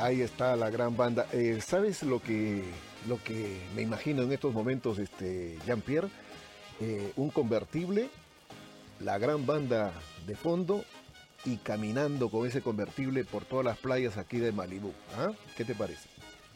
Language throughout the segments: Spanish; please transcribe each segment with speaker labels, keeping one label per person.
Speaker 1: Ahí está la gran banda. ¿Sabes lo que me imagino en estos momentos, Jean-Pierre? Un convertible, la gran banda de fondo y caminando con ese convertible por todas las playas aquí de Malibú. ¿Ah? ¿Qué te parece?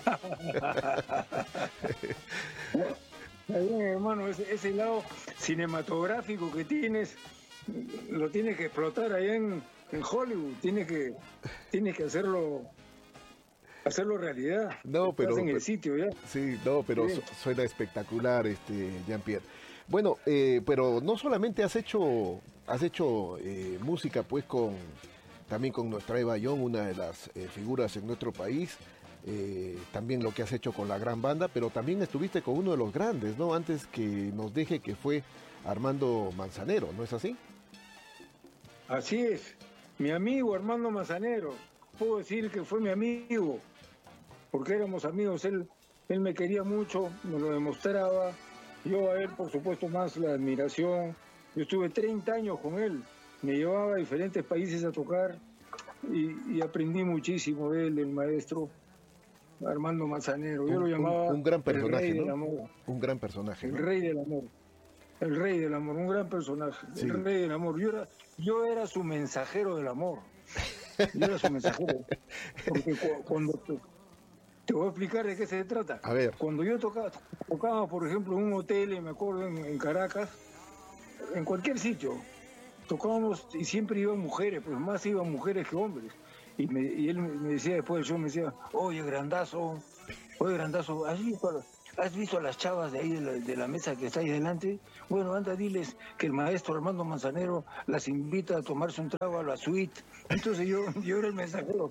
Speaker 2: Está bien, hermano, ese lado cinematográfico que tienes, lo tienes que explotar allá en Hollywood, tienes que hacerlo realidad.
Speaker 1: No,
Speaker 2: Estás
Speaker 1: pero
Speaker 2: en el sitio ya.
Speaker 1: sí, no, pero
Speaker 2: Sí.
Speaker 1: suena espectacular, Jean-Pierre. Bueno, pero no solamente has hecho música, pues también con nuestra Eva Young, una de las figuras en nuestro país. También lo que has hecho con la gran banda, pero también estuviste con uno de los grandes, ¿no? Antes que nos deje, que fue Armando Manzanero, ¿no es así?
Speaker 2: Así es. Mi amigo Armando Manzanero, puedo decir que fue mi amigo, porque éramos amigos. Él me quería mucho, me lo demostraba. Yo a él, por supuesto, más la admiración. Yo estuve 30 años con él. Me llevaba a diferentes países a tocar y aprendí muchísimo de él, del maestro Armando Manzanero. Yo lo llamaba
Speaker 1: Un gran
Speaker 2: el rey
Speaker 1: personaje,
Speaker 2: del
Speaker 1: ¿no?
Speaker 2: amor,
Speaker 1: Un gran personaje,
Speaker 2: el
Speaker 1: ¿no?
Speaker 2: rey del amor, el rey del amor, un gran personaje,
Speaker 1: Sí.
Speaker 2: el rey del amor. Yo era su mensajero del amor. Yo era su mensajero. Porque cuando te voy a explicar de qué se trata.
Speaker 1: A ver,
Speaker 2: Cuando yo tocaba, por ejemplo, en un hotel, me acuerdo, en Caracas, en cualquier sitio, tocábamos y siempre iban mujeres, pues más iban mujeres que hombres. Y él me decía después del show, me decía, oye, Grandazo, has visto a las chavas de ahí de la mesa que está ahí delante? Bueno, anda, diles que el maestro Armando Manzanero las invita a tomarse un trago a la suite. Entonces yo era el mensajero.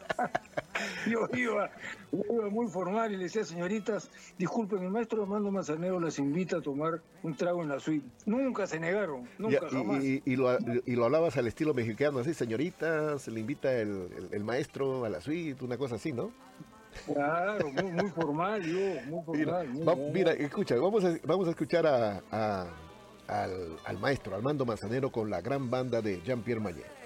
Speaker 2: Yo iba muy formal y le decía, señoritas, disculpen, el maestro Armando Manzanero las invita a tomar un trago en la suite. Nunca se negaron,
Speaker 1: ya,
Speaker 2: nunca, jamás.
Speaker 1: y lo hablabas al estilo mexicano, así, señorita, se le invita el maestro a la suite, una cosa así, ¿no?
Speaker 2: Claro, muy formal, muy
Speaker 1: Mira,
Speaker 2: formal, muy
Speaker 1: mira,
Speaker 2: formal.
Speaker 1: escucha, vamos a escuchar al maestro Armando Manzanero con la gran banda de Jean-Pierre Mayer.